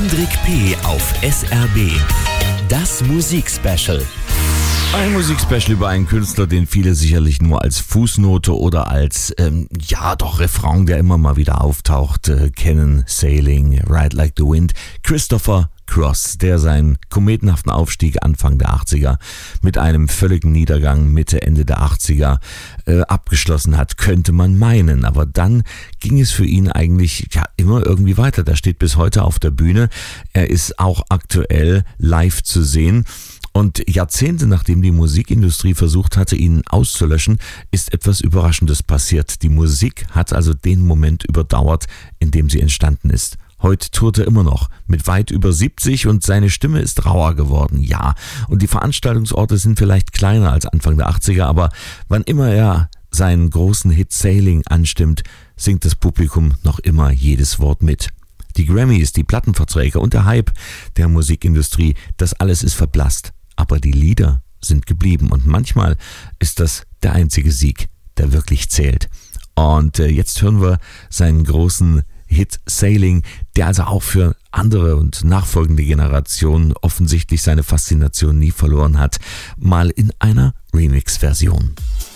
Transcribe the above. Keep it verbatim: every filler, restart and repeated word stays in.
Hendrik P. auf S R B. Das Musikspecial. Ein Musikspecial über einen Künstler, den viele sicherlich nur als Fußnote oder als, ähm, ja doch, Refrain, der immer mal wieder auftaucht, äh, kennen. Sailing, Ride Like the Wind. Christopher Cross, der seinen kometenhaften Aufstieg Anfang der achtziger mit einem völligen Niedergang Mitte, Ende der achtziger äh, abgeschlossen hat, könnte man meinen. Aber dann ging es für ihn eigentlich ja immer irgendwie weiter. Der steht bis heute auf der Bühne. Er ist auch aktuell live zu sehen. Und Jahrzehnte nachdem die Musikindustrie versucht hatte, ihn auszulöschen, ist etwas Überraschendes passiert. Die Musik hat also den Moment überdauert, in dem sie entstanden ist. Heute tourt er immer noch mit weit über siebzig und seine Stimme ist rauer geworden, ja. Und die Veranstaltungsorte sind vielleicht kleiner als Anfang der achtziger, aber wann immer er seinen großen Hit Sailing anstimmt, singt das Publikum noch immer jedes Wort mit. Die Grammys, die Plattenverträge und der Hype der Musikindustrie, das alles ist verblasst. Aber die Lieder sind geblieben und manchmal ist das der einzige Sieg, der wirklich zählt. Und äh, jetzt hören wir seinen großen Hit Sailing, der also auch für andere und nachfolgende Generationen offensichtlich seine Faszination nie verloren hat, mal in einer Remix-Version.